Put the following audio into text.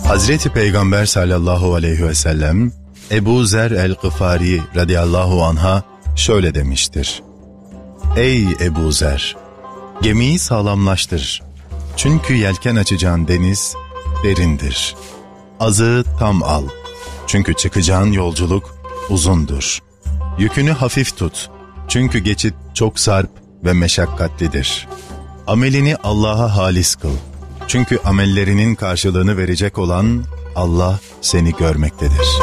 Hazreti Peygamber sallallahu aleyhi ve sellem, Ebu Zer el-Gıfari radıyallahu anh'a şöyle demiştir: Ey Ebu Zer! Gemiyi sağlamlaştır. Çünkü yelken açacağın deniz derindir. Azığı tam al. Çünkü çıkacağın yolculuk uzundur. Yükünü hafif tut. Çünkü geçit çok sarp ve meşakkatlidir. Amelini Allah'a halis kıl. Çünkü amellerinin karşılığını verecek olan Allah seni görmektedir.